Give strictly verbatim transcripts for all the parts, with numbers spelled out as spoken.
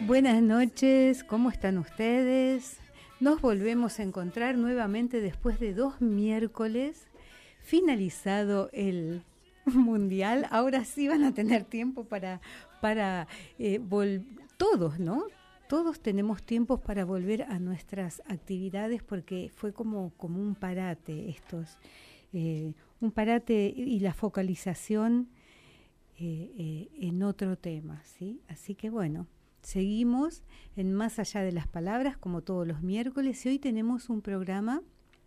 Buenas noches, ¿cómo están ustedes? Nos volvemos a encontrar nuevamente después de dos miércoles, finalizado el mundial. Ahora sí van a tener tiempo para, para eh, vol- todos, ¿no? Todos tenemos tiempos para volver a nuestras actividades porque fue como, como un parate estos, eh, un parate y la focalización eh, eh, en otro tema, ¿sí? Así que bueno, seguimos en Más Allá de las Palabras como todos los miércoles y hoy tenemos un programa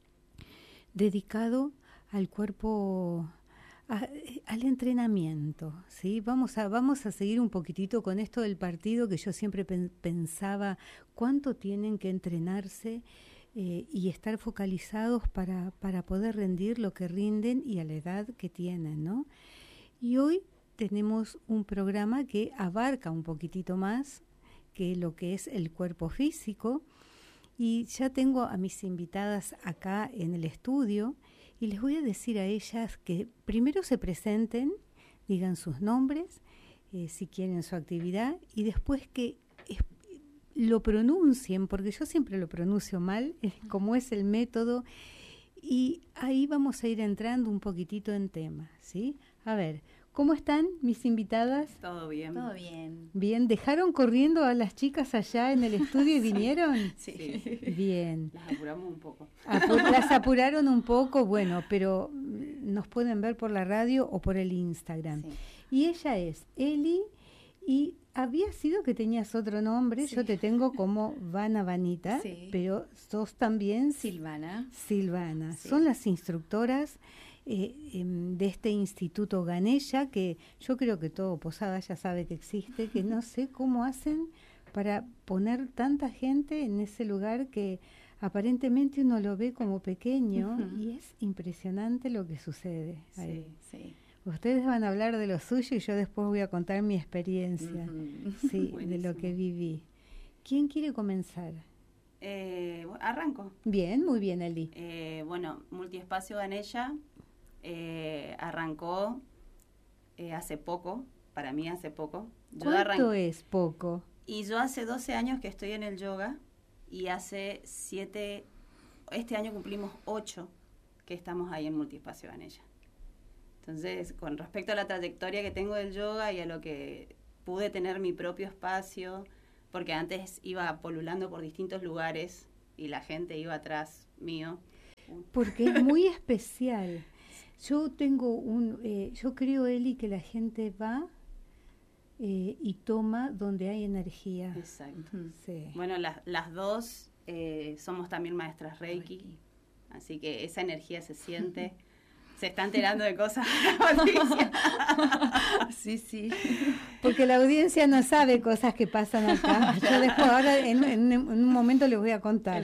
dedicado al cuerpo, a, al entrenamiento, ¿sí? Vamos a, vamos a seguir un poquitito con esto del partido que yo siempre pen, pensaba cuánto tienen que entrenarse eh, y estar focalizados para, para poder rendir lo que rinden y a la edad que tienen, ¿no? Y hoy tenemos un programa que abarca un poquitito más que lo que es el cuerpo físico y ya tengo a mis invitadas acá en el estudio y les voy a decir a ellas que primero se presenten, digan sus nombres, eh, si quieren su actividad y después que es, lo pronuncien, porque yo siempre lo pronuncio mal, eh, como es el método, y ahí vamos a ir entrando un poquitito en tema, ¿sí? A ver, ¿cómo están mis invitadas? Todo bien. Todo bien. Bien, ¿dejaron corriendo a las chicas allá en el estudio y vinieron? Sí. Bien. Las apuramos un poco. Apu- las apuraron un poco, bueno, pero nos pueden ver por la radio o por el Instagram. Sí. Y ella es Eli, y había sido que tenías otro nombre, Sí. yo te tengo como Vana Vanita, Sí. pero sos también Silvana. Silvana. Sí. Son las instructoras eh, em, de este Instituto Ganesha, que yo creo que todo Posada ya sabe que existe, que no sé cómo hacen para poner tanta gente en ese lugar que aparentemente uno lo ve como pequeño. Uh-huh. Y es impresionante lo que sucede ahí. Sí, sí. Ustedes van a hablar de lo suyo y yo después voy a contar mi experiencia, uh-huh. sí, de lo que viví. ¿Quién quiere comenzar? Eh, arranco. Bien, muy bien, Eli. Eh, bueno, Multiespacio Ganesha eh, arrancó eh, hace poco, para mí hace poco. Yo ¿Cuánto arranc- es poco? Y yo hace doce años que estoy en el yoga y hace siete, este año cumplimos ocho que estamos ahí en Multiespacio Ganesha. Entonces, con respecto a la trayectoria que tengo del yoga y a lo que pude tener mi propio espacio, porque antes iba polulando por distintos lugares y la gente iba atrás mío. Porque es muy especial. Yo tengo un, eh, yo creo, Eli, que la gente va eh, y toma donde hay energía. Exacto. Uh-huh. Sí. Bueno, las, las dos eh, somos también maestras Reiki, Reiki, así que esa energía se siente. Se está enterando de cosas. Sí, sí. Porque la audiencia no sabe cosas que pasan acá. Yo después, ahora, en, en, en un momento les voy a contar.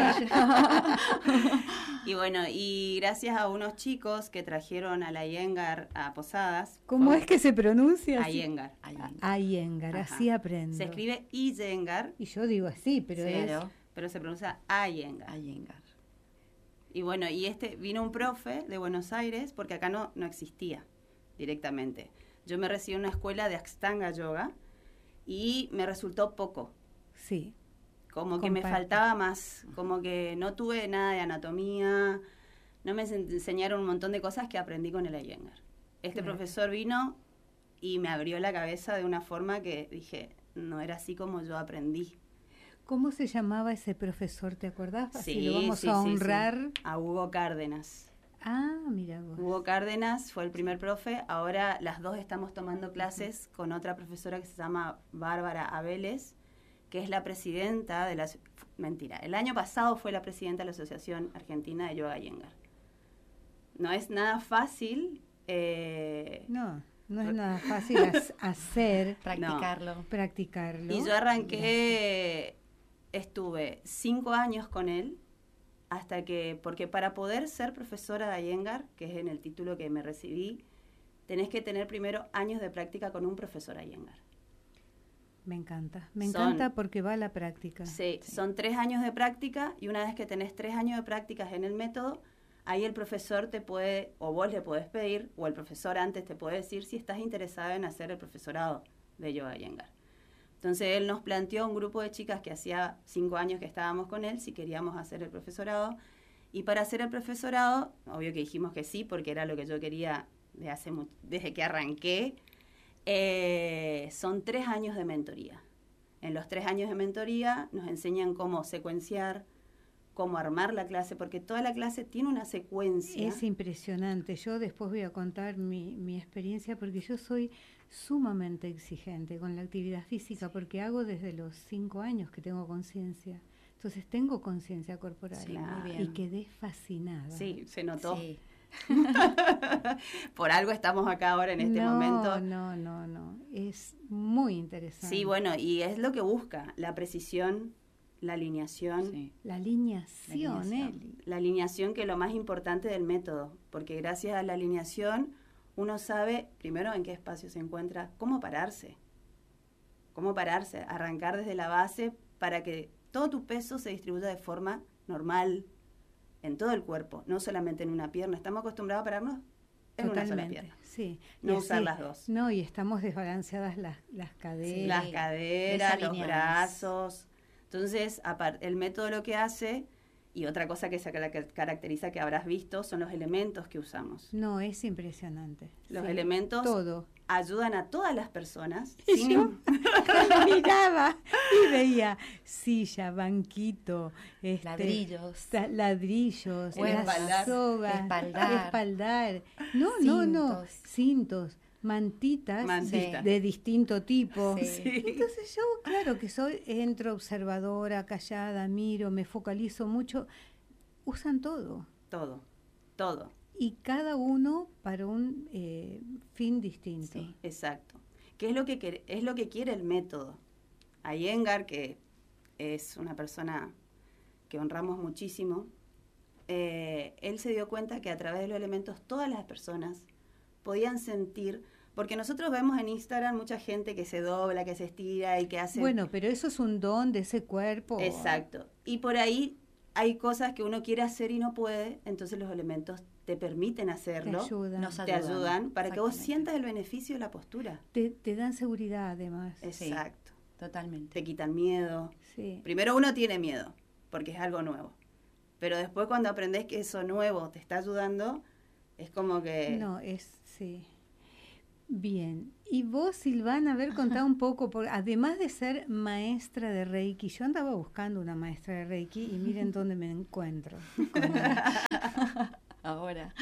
Y bueno, y gracias a unos chicos que trajeron a la Iyengar a Posadas. ¿Cómo es que se pronuncia? Iyengar. Iyengar, así aprendo. Se escribe Iyengar. Y yo digo así, pero sí, es... pero se pronuncia Iyengar. Iyengar. Y bueno, y este vino un profe de Buenos Aires, porque acá no, no existía directamente. Yo me recibí en una escuela de Ashtanga Yoga y me resultó poco. Sí. Como que Comparte. me faltaba más, como que no tuve nada de anatomía, no me enseñaron un montón de cosas que aprendí con el Iyengar. Este claro. profesor vino y me abrió la cabeza de una forma que dije, no era así como yo aprendí. ¿Cómo se llamaba ese profesor? ¿Te acordás? Sí, si lo vamos sí, a honrar. Sí, sí. A Hugo Cárdenas. Ah, mira vos. Hugo Cárdenas fue el primer profe. Ahora las dos estamos tomando clases con otra profesora que se llama Bárbara Abeles, que es la presidenta de la... Mentira, el año pasado fue la presidenta de la Asociación Argentina de Yoga Iyengar. No es nada fácil. Eh, no. No es nada fácil hacer. Practicarlo. No. Practicarlo. Y yo arranqué... Estuve cinco años con él, hasta que, porque para poder ser profesora de Iyengar, que es en el título que me recibí, tenés que tener primero años de práctica con un profesor Iyengar. Me encanta, me son, encanta porque va a la práctica. Sí, sí, son tres años de práctica y una vez que tenés tres años de prácticas en el método, ahí el profesor te puede, o vos le podés pedir, o el profesor antes te puede decir si estás interesado en hacer el profesorado de Yoga Iyengar. Entonces él nos planteó un grupo de chicas que hacía cinco años que estábamos con él, si queríamos hacer el profesorado. Y para hacer el profesorado, obvio que dijimos que sí, porque era lo que yo quería de hace mu- desde que arranqué. Eh, son tres años de mentoría. En los tres años de mentoría nos enseñan cómo secuenciar, cómo armar la clase, porque toda la clase tiene una secuencia. Es impresionante. Yo después voy a contar mi, mi experiencia porque yo soy sumamente exigente con la actividad física porque hago desde los cinco años que tengo conciencia. Entonces tengo conciencia corporal. Sí, muy bien. Y quedé fascinada. Sí, se notó. Sí. Por algo estamos acá ahora en este no, momento. No, no, no. Es muy interesante. Sí, bueno, y es lo que busca, la precisión, la alineación. Sí. La alineación, La alineación. ¿eh? La alineación, que es lo más importante del método, porque gracias a la alineación uno sabe primero en qué espacio se encuentra, cómo pararse, cómo pararse, arrancar desde la base para que todo tu peso se distribuya de forma normal en todo el cuerpo, no solamente en una pierna. Estamos acostumbrados a pararnos en una sola pierna. Sí. No Y usar así- las dos. No, y estamos desbalanceadas las, las caderas. Las caderas, los desalineadas. brazos. Entonces, apar- el método lo que hace, y otra cosa que se cara- caracteriza que habrás visto, son los elementos que usamos. No, es impresionante. Los Sí, elementos todo. ayudan a todas las personas. Y sin- yo miraba y veía silla, banquito, este, Ladrillos. ta- ladrillos, Cuerdas, las sogas, espaldar. espaldar. No, no, no, Cintos. cintos, mantitas Mantitas. de, de distinto tipo. Sí. Sí. Entonces yo, claro que soy, entro observadora, callada, miro, me focalizo mucho. Usan todo. Todo, todo. Y cada uno para un eh, fin distinto. Sí. Exacto. ¿Qué es lo que quer- es lo que quiere el método? Iyengar, que es una persona que honramos muchísimo, eh, él se dio cuenta que a través de los elementos todas las personas podían sentir, porque nosotros vemos en Instagram mucha gente que se dobla, que se estira y que hace... Bueno, pero eso es un don de ese cuerpo. Exacto. Y por ahí hay cosas que uno quiere hacer y no puede, entonces los elementos te permiten Te hacerlo, ayudan. Nos te ayudan. ayudan para que vos Exactamente. sientas el beneficio de la postura. Te, te dan seguridad además. Sí. Exacto. Totalmente. Te quitan miedo. Sí. Primero uno tiene miedo, porque es algo nuevo. Pero después cuando aprendes que eso nuevo te está ayudando, es como que... No, es, sí. Bien. Y vos, Silvana, a ver, contá un poco, por, además de ser maestra de Reiki, yo andaba buscando una maestra de Reiki y miren dónde me encuentro. Con la- Ahora.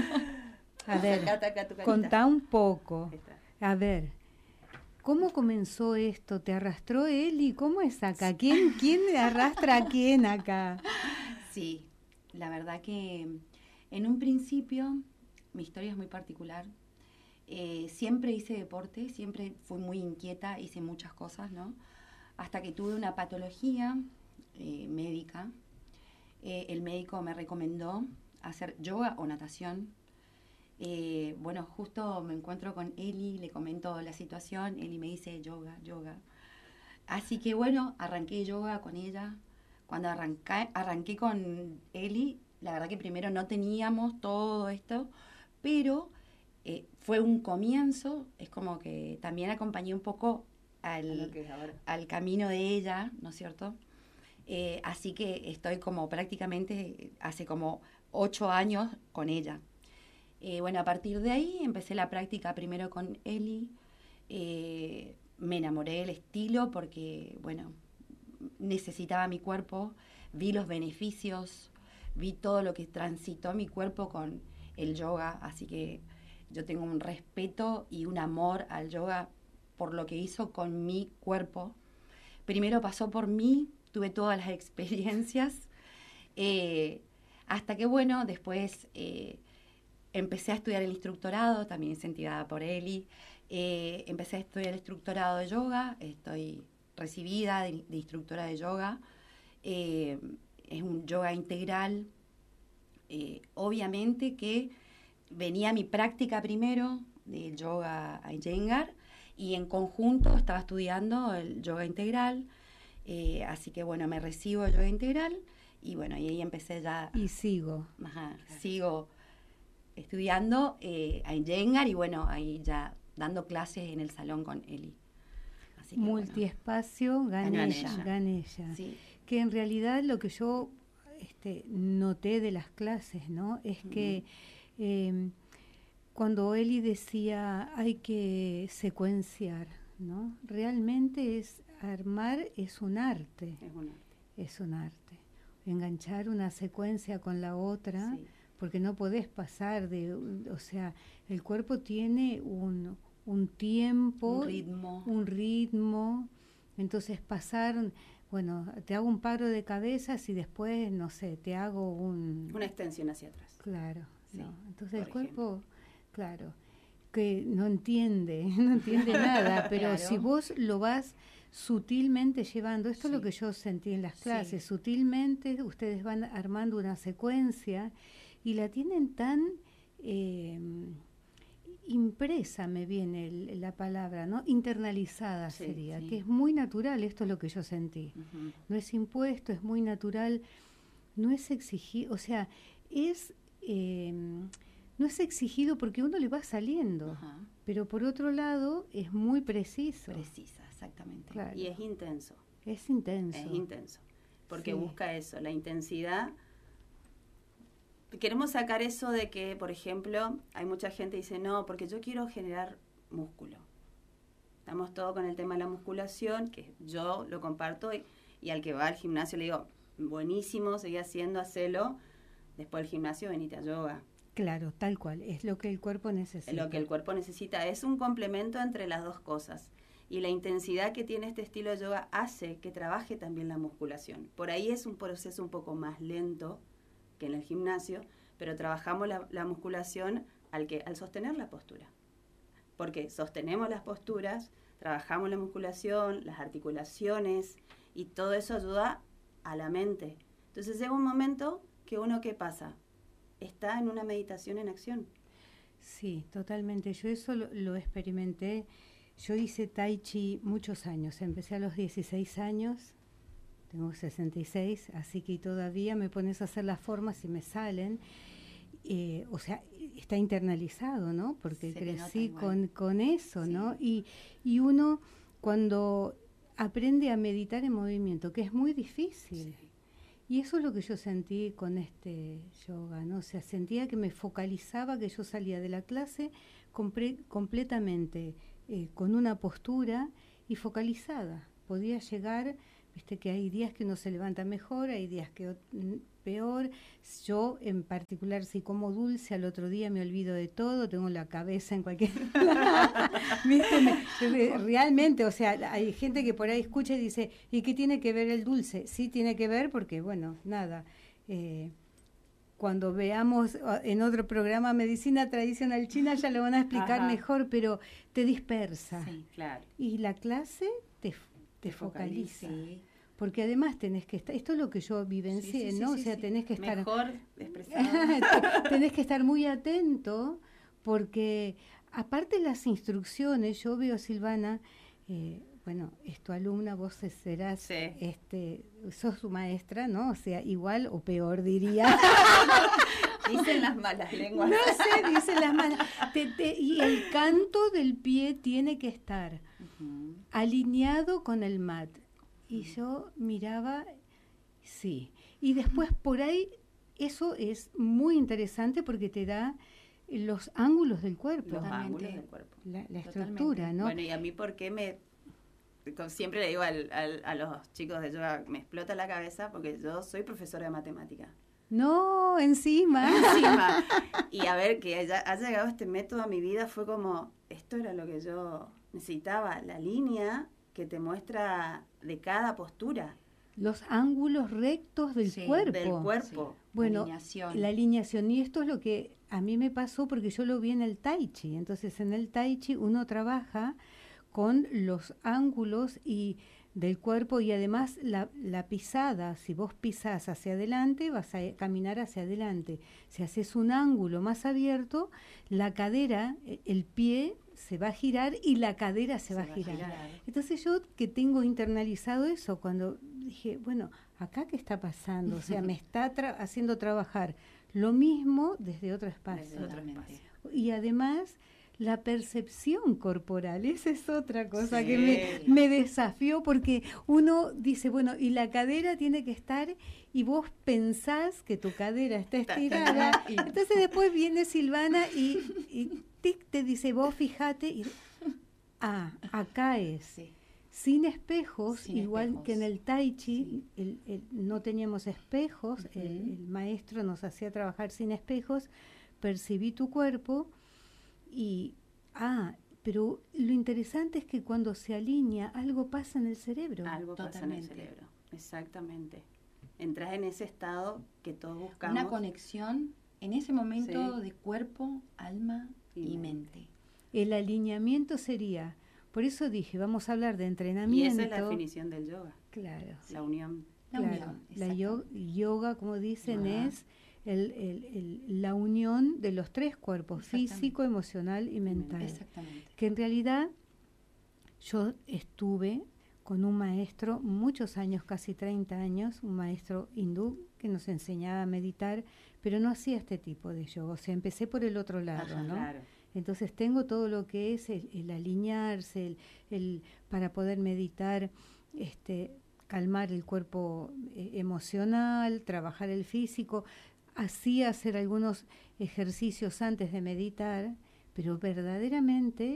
a ver, Acá, acá, tu carita. contá un poco. Ahí está. A ver, ¿cómo comenzó esto? ¿Te arrastró Eli? ¿Cómo es acá? ¿Quién, quién arrastra a quién acá? Sí, la verdad que en un principio mi historia es muy particular. Eh, siempre hice deporte, siempre fui muy inquieta, hice muchas cosas, ¿no? Hasta que tuve una patología eh, médica. Eh, el médico me recomendó hacer yoga o natación. Eh, bueno, justo me encuentro con Eli, le comento la situación, Eli me dice yoga, yoga. Así que bueno, arranqué yoga con ella. Cuando arranqué, arranqué con Eli, la verdad que primero no teníamos todo esto, pero eh, fue un comienzo, es como que también acompañé un poco A lo al, que es ahora. al camino de ella, ¿no es cierto? Eh, así que estoy como prácticamente hace como ocho años con ella. Eh, bueno, a partir de ahí empecé la práctica primero con Eli. Eh, me enamoré del estilo porque, bueno, necesitaba mi cuerpo, vi los beneficios, vi todo lo que transitó mi cuerpo con el yoga, así que yo tengo un respeto y un amor al yoga por lo que hizo con mi cuerpo. Primero pasó por mí, tuve todas las experiencias, eh, hasta que, bueno, después eh, empecé a estudiar el instructorado, también incentivada por Eli. Eh, empecé a estudiar el instructorado de yoga, estoy recibida de, de instructora de yoga. Eh, es un yoga integral. Eh, obviamente que venía mi práctica primero del yoga Iyengar y en conjunto estaba estudiando el yoga integral. Eh, así que bueno, me recibo de yoga integral y bueno, y ahí empecé ya. Y sigo. Ajá, sigo estudiando eh, Iyengar y bueno, ahí ya dando clases en el salón con Eli. Así Así que, multiespacio, bueno, Ganesha, Ganesha. Sí. Que en realidad lo que yo este, noté de las clases, ¿no? Es que eh, cuando Eli decía hay que secuenciar, ¿no? Realmente es armar, es un arte. Es un arte. Es un arte. Enganchar una secuencia con la otra, Sí. porque no podés pasar de, o sea, el cuerpo tiene un, un tiempo, Un ritmo. un ritmo, entonces pasar, bueno, te hago un paro de cabezas y después, no sé, te hago un... Una extensión hacia atrás. Claro, Sí, no. Entonces el por cuerpo, claro, que no entiende, no entiende nada, pero Claro. si vos lo vas sutilmente llevando, esto es lo Sí. que yo sentí en las Sí. clases, sutilmente ustedes van armando una secuencia y la tienen tan eh, impresa, me viene el- la palabra, ¿no? Internalizada Sí, sería, sí. que es muy natural, esto es lo que yo sentí. Ujú. No es impuesto, es muy natural, no es exigido, o sea, es eh, no es exigido porque uno le va saliendo, Ajá. pero por otro lado es muy preciso. Precisa, exactamente. Claro. Y es intenso. Es intenso. Es intenso. Porque Sí. busca eso, la intensidad. Queremos sacar eso de que, por ejemplo, hay mucha gente que dice, no, porque yo quiero generar músculo. Estamos todos con el tema de la musculación, que yo lo comparto, y, y al que va al gimnasio le digo, buenísimo, seguí haciendo, hacelo. Después del gimnasio, venite a yoga. Claro, tal cual, es lo que el cuerpo necesita. Lo que el cuerpo necesita es un complemento entre las dos cosas. Y la intensidad que tiene este estilo de yoga hace que trabaje también la musculación. Por ahí es un proceso un poco más lento que en el gimnasio, pero trabajamos la, la musculación al, que, al sostener la postura. Porque sostenemos las posturas, trabajamos la musculación, las articulaciones, y todo eso ayuda a la mente. Entonces llega un momento que uno, ¿qué pasa? Está en una meditación en acción. Sí, totalmente. Yo eso lo, lo experimenté. Yo hice Tai Chi muchos años. Empecé a los dieciséis años, tengo sesenta y seis, así que todavía me pones a hacer las formas y me salen. Eh, o sea, está internalizado, ¿no? Porque Se te nota crecí igual. con, con eso, Sí. ¿no? Y, y uno cuando aprende a meditar en movimiento, que es muy difícil. Sí. Y eso es lo que yo sentí con este yoga, ¿no? O sea, sentía que me focalizaba, que yo salía de la clase compre- completamente eh, con una postura y focalizada. Podía llegar, viste que hay días que uno se levanta mejor, hay días que ot- mm, peor. Yo en particular, si como dulce, al otro día me olvido de todo, tengo la cabeza en cualquier... ¿Viste? Me- re- realmente, o sea, hay gente que por ahí escucha y dice, ¿y qué tiene que ver el dulce? Sí tiene que ver porque, bueno, nada, eh, cuando veamos ah, en otro programa Medicina Tradicional China ya lo van a explicar Ajá. mejor, pero te dispersa. Sí. Claro. Y la clase te, f- te Te focaliza. focaliza. Sí. Porque además tenés que estar, esto es lo que yo vivencié, Sí, sí, ¿no? sí, o sea, sí. tenés que estar... Mejor expresado. tenés que estar muy atento porque aparte las instrucciones, yo veo, Silvana, eh, bueno, es tu alumna, vos serás, Sí. este, sos su maestra, ¿no? O sea, igual o peor diría. Dicen las malas lenguas. No sé, dicen las manos. Te- te- y el canto del pie tiene que estar Ujú. alineado con el mat. Y yo miraba, sí. Y después por ahí, eso es muy interesante porque te da los ángulos del cuerpo, Los Totalmente. ángulos del cuerpo. la, la Totalmente. estructura, ¿no? Bueno, y a mí, ¿por qué me...? como siempre le digo al, al- a los chicos de yoga, me explota la cabeza porque yo soy profesora de matemática. No, encima. Encima. Y a ver, que haya, haya llegado este método a mi vida fue como, esto era lo que yo necesitaba, la línea que te muestra de cada postura Los ángulos rectos del Sí, cuerpo. del cuerpo. Bueno, alineación. la alineación, y esto es lo que a mí me pasó porque yo lo vi en el Tai Chi. Entonces, en el Tai Chi uno trabaja con los ángulos y del cuerpo y además la, la pisada. Si vos pisás hacia adelante, vas a caminar hacia adelante. Si haces un ángulo más abierto, la cadera, eh, el pie se va a girar y la cadera se, va, a girar. Entonces yo que tengo internalizado eso, cuando dije, bueno, acá qué está pasando, o sea, me está tra- haciendo trabajar lo mismo desde otro espacio. Desde otro Totalmente. espacio. Y además la percepción corporal. Esa es otra cosa Sí. que me, me desafió, porque uno dice, bueno, y la cadera tiene que estar, y vos pensás que tu cadera está estirada, Y- entonces después viene Silvana y, y tic, te dice, vos fíjate, y, ah, acá es. Sí. Sin espejos, Sin igual espejos. que en el tai chi, Sí. el- el- no teníamos espejos, Ujú. el, el maestro nos hacía trabajar sin espejos, percibí tu cuerpo y, ah, pero lo interesante es que cuando se alinea, algo pasa en el cerebro. Algo pasa en el Totalmente. cerebro, exactamente. Entras en ese estado que todos buscamos. Una conexión en ese momento Sí. de cuerpo, alma Y y, mente. mente. El alineamiento sería, por eso dije, vamos a hablar de Y entrenamiento. esa es la definición del yoga, Claro. la unión. La Claro, unión. la yo- exactamente. yoga, como dicen, Ajá. es el, el- el- la unión de los tres cuerpos, Exactamente. físico, emocional y mental. Exactamente. Que en realidad yo estuve con un maestro muchos años, casi treinta años, un maestro hindú que nos enseñaba a meditar, pero no hacía este tipo de yoga. O sea, empecé por el otro lado, Ajá, ¿no? Claro. Entonces tengo todo lo que es el, el alinearse, el, el- para poder meditar, este, calmar el cuerpo eh, emocional, trabajar el físico, así hacer algunos ejercicios antes de meditar, pero verdaderamente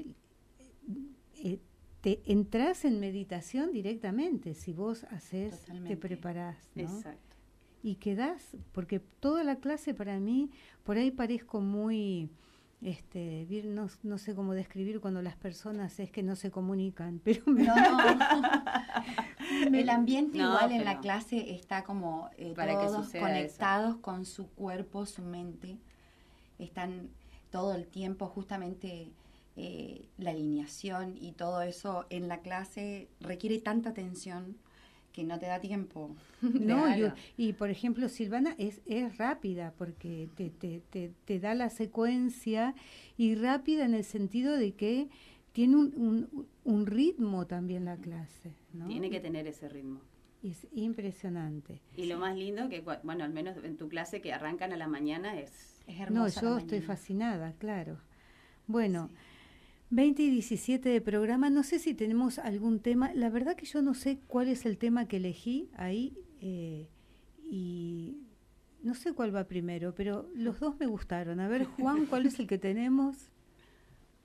eh, te entras en meditación directamente si vos haces, te Totalmente. preparás, ¿no? Exacto. Y quedás, porque toda la clase para mí, por ahí parezco muy, este, vir- no, no sé cómo describir cuando las personas es que no se comunican, pero me- No, no. El ambiente No, igual en la pero- clase está como eh, Para que todos suceda conectados con su cuerpo, su mente. Están todo el tiempo justamente eh, la alineación y todo eso en la clase requiere tanta atención que no te da tiempo. no, Claro. yo- y por ejemplo Silvana es, es rápida porque te, te, te, te da la secuencia y rápida en el sentido de que tiene un, un, un ritmo también la clase, ¿no? Tiene que tener ese ritmo. Es impresionante. Y lo más lindo que, cua- bueno, al menos en tu clase que arrancan a la mañana es... Es No, hermosa la yo estoy mañana. fascinada, claro. Bueno, Sí. veinte y diecisiete de programa, no sé si tenemos algún tema, la verdad que yo no sé cuál es el tema que elegí ahí eh, y no sé cuál va primero, pero los dos me gustaron. A ver, Juan, ¿cuál es el que tenemos?